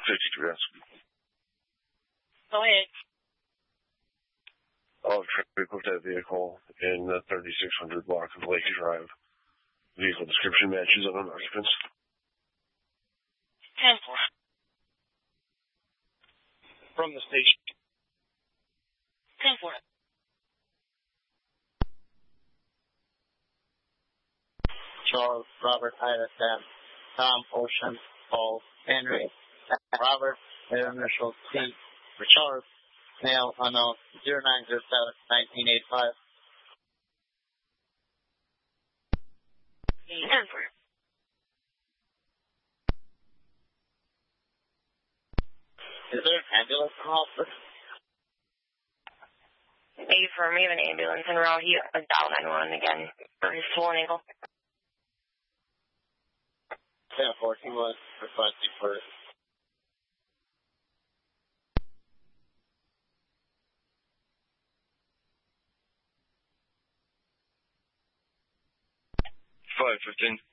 53 ounce. Go ahead. I'll equip that vehicle in the 3600 block of Lake Drive. Vehicle description matches unknown occupants. 10-4. From the station. 10-4. Charles, Robert, Ida, Sam, Tom, Ocean, Paul, Henry, Robert, their initials T, Richard, male, unknown, 0907-1985. 10-4. Is there an ambulance in the hospital? A-firm, we have an ambulance en route. He dialed 911 again for his swollen ankle. 10-4, he was requesting for 515.